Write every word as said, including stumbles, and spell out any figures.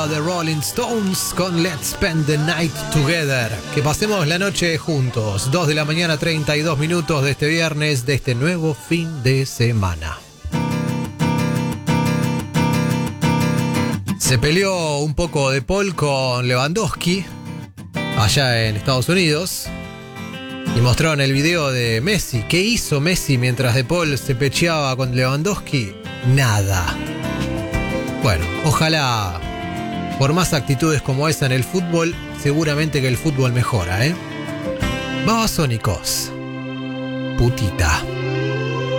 The Rolling Stones con Let's Spend the Night Together. Que pasemos la noche juntos. dos de la mañana, treinta y dos minutos de este viernes, de este nuevo fin de semana. Se peleó un poco De Paul con Lewandowski allá en Estados Unidos y mostraron el video de Messi. ¿Qué hizo Messi mientras De Paul se pecheaba con Lewandowski? Nada. Bueno, ojalá por más actitudes como esa en el fútbol, seguramente que el fútbol mejora, ¿eh? Babasónicos. Putita.